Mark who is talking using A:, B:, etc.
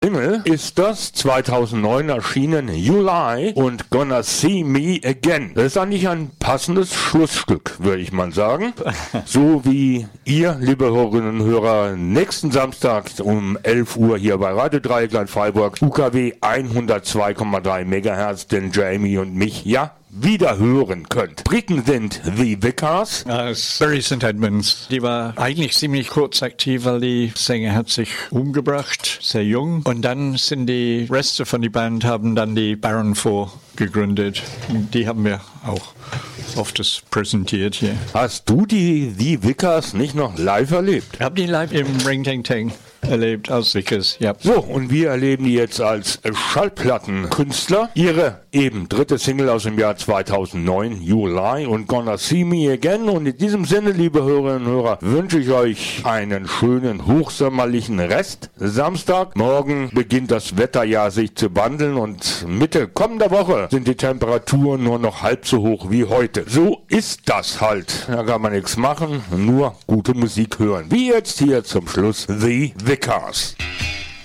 A: Single ist das 2009 erschienen You Lie und Gonna See Me Again. Das ist eigentlich ein passendes Schlussstück, würde ich mal sagen. So wie ihr, liebe Hörerinnen und Hörer, nächsten Samstag um 11 Uhr hier bei Radio Dreieckland Freiburg, UKW 102,3 MHz, den Jamie und mich, ja, wieder hören könnt. Briten sind The Vicars.
B: Bury St. Edmunds. Die war eigentlich ziemlich kurz aktiv, weil die Sänger hat sich umgebracht, sehr jung. Und dann sind die Reste von der Band haben dann die Baron 4 gegründet. Die haben wir auch oft präsentiert hier.
A: Hast du die The Vicars nicht noch live erlebt?
B: Ich habe die live im Ring Ting Ting erlebt als Vickers, ja.
A: So, und wir erleben die jetzt als Schallplattenkünstler. Ihre eben dritte Single aus dem Jahr 2009, You Lie und Gonna See Me Again. Und in diesem Sinne, liebe Hörerinnen und Hörer, wünsche ich euch einen schönen, hochsommerlichen Rest. Samstag, morgen beginnt das Wetterjahr sich zu wandeln und Mitte kommender Woche sind die Temperaturen nur noch halb so hoch wie heute. So ist das halt. Da kann man nichts machen, nur gute Musik hören. Wie jetzt hier zum Schluss The Vicars.